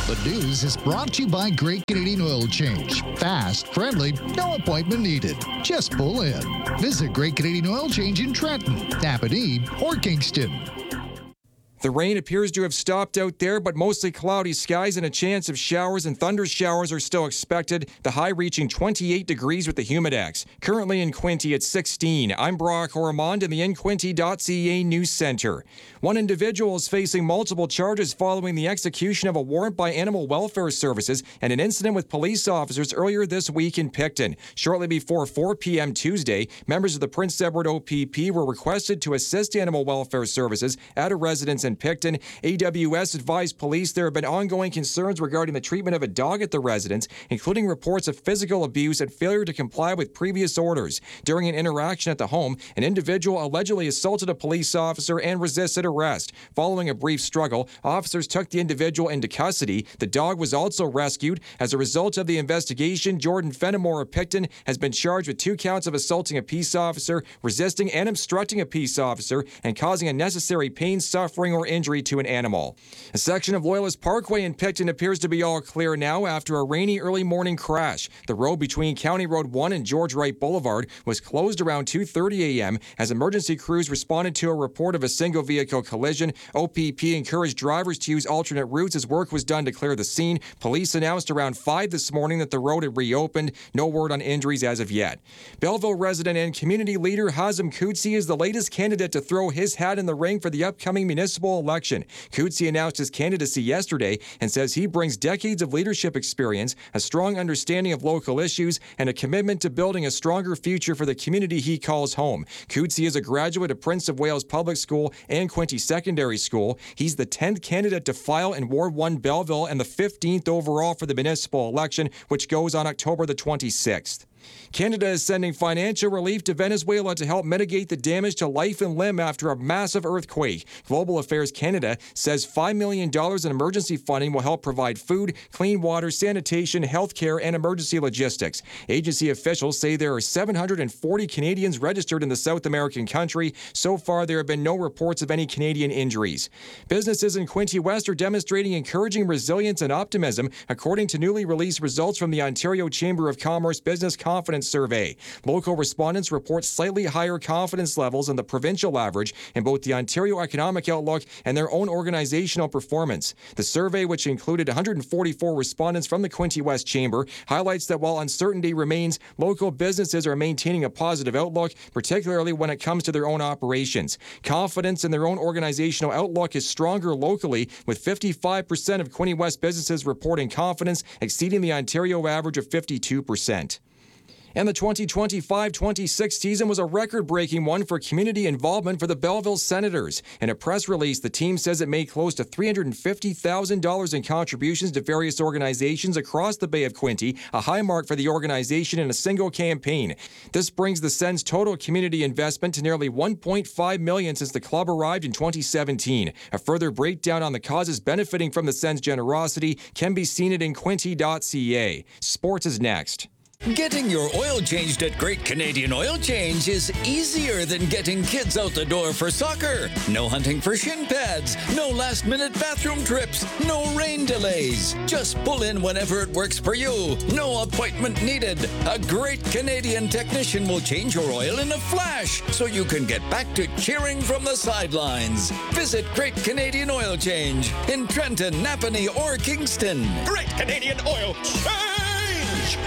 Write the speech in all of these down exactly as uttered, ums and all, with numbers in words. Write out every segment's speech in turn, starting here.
The news is brought to you by Great Canadian Oil Change. Fast, friendly, no appointment needed. Just pull in. Visit Great Canadian Oil Change in Trenton, Napanee, or Kingston. The rain appears to have stopped out there, but mostly cloudy skies and a chance of showers and thunder showers are still expected, the high reaching twenty-eight degrees with the humidex. Currently in Quinte at sixteen. I'm Brock Ormond in the N Quinte dot C A News Center. One individual is facing multiple charges following the execution of a warrant by Animal Welfare Services and an incident with police officers earlier this week in Picton. Shortly before four p.m. Tuesday, members of the Prince Edward O P P were requested to assist Animal Welfare Services at a residence in Picton. A W S advised police there have been ongoing concerns regarding the treatment of a dog at the residence, including reports of physical abuse and failure to comply with previous orders. During an interaction at the home, an individual allegedly assaulted a police officer and resisted arrest. Following a brief struggle, officers took the individual into custody. The dog was also rescued. As a result of the investigation, Jordan Fenimore of Picton has been charged with two counts of assaulting a peace officer, resisting and obstructing a peace officer, and causing unnecessary pain, suffering, or injury to an animal. A section of Loyalist Parkway in Picton appears to be all clear now after a rainy early morning crash. The road between County Road one and George Wright Boulevard was closed around two thirty a.m. as emergency crews responded to a report of a single vehicle collision. O P P encouraged drivers to use alternate routes as work was done to clear the scene. Police announced around five this morning that the road had reopened. No word on injuries as of yet. Belleville resident and community leader Hazem Kutsi is the latest candidate to throw his hat in the ring for the upcoming municipal election. Kutsi announced his candidacy yesterday and says he brings decades of leadership experience, a strong understanding of local issues, and a commitment to building a stronger future for the community he calls home. Kutsi is a graduate of Prince of Wales Public School and Quinte Secondary School. He's the tenth candidate to file in Ward one Belleville and the fifteenth overall for the municipal election, which goes on October the twenty-sixth. Canada is sending financial relief to Venezuela to help mitigate the damage to life and limb after a massive earthquake. Global Affairs Canada says five million dollars in emergency funding will help provide food, clean water, sanitation, health care, and emergency logistics. Agency officials say there are seven hundred forty Canadians registered in the South American country. So far, there have been no reports of any Canadian injuries. Businesses in Quinte West are demonstrating encouraging resilience and optimism, according to newly released results from the Ontario Chamber of Commerce Business Confidence Survey. Local respondents report slightly higher confidence levels than the provincial average in both the Ontario Economic Outlook and their own organizational performance. The survey, which included one hundred forty-four respondents from the Quinte West Chamber, highlights that while uncertainty remains, local businesses are maintaining a positive outlook, particularly when it comes to their own operations. Confidence in their own organizational outlook is stronger locally, with fifty-five percent of Quinte West businesses reporting confidence, exceeding the Ontario average of fifty-two percent. And the twenty twenty-five twenty-six season was a record-breaking one for community involvement for the Belleville Senators. In a press release, the team says it made close to three hundred fifty thousand dollars in contributions to various organizations across the Bay of Quinte, a high mark for the organization in a single campaign. This brings the Sens' total community investment to nearly one point five million dollars since the club arrived in twenty seventeen. A further breakdown on the causes benefiting from the Sens' generosity can be seen at N Quinte dot C A. Sports is next. Getting your oil changed at Great Canadian Oil Change is easier than getting kids out the door for soccer. No hunting for shin pads, no last-minute bathroom trips, no rain delays. Just pull in whenever it works for you. No appointment needed. A Great Canadian technician will change your oil in a flash so you can get back to cheering from the sidelines. Visit Great Canadian Oil Change in Trenton, Napanee, or Kingston. Great Canadian Oil Change!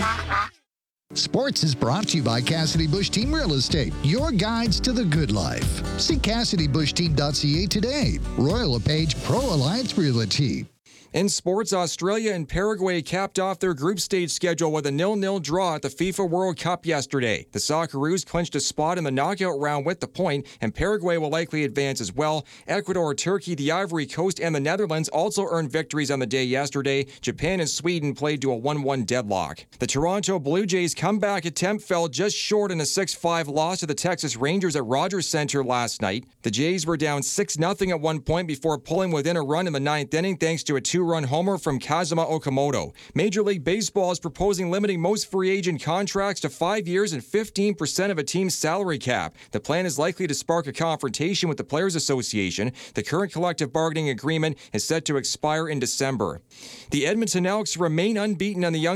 Sports is brought to you by Cassidy Bush Team Real Estate, your guides to the good life. See Cassidy Bush Team dot C A today. Royal LePage Pro Alliance Realty. In sports, Australia and Paraguay capped off their group stage schedule with a nil nil draw at the FIFA World Cup yesterday. The Socceroos clinched a spot in the knockout round with the point, and Paraguay will likely advance as well. Ecuador, Turkey, the Ivory Coast, and the Netherlands also earned victories on the day yesterday. Japan and Sweden played to a one one deadlock. The Toronto Blue Jays' comeback attempt fell just short in a six five loss to the Texas Rangers at Rogers Centre last night. The Jays were down six nothing at one point before pulling within a run in the ninth inning thanks to a two two-run homer from Kazuma Okamoto. Major League Baseball is proposing limiting most free agent contracts to five years and fifteen percent of a team's salary cap. The plan is likely to spark a confrontation with the Players Association. The current collective bargaining agreement is set to expire in December. The Edmonton Elks remain unbeaten on the Young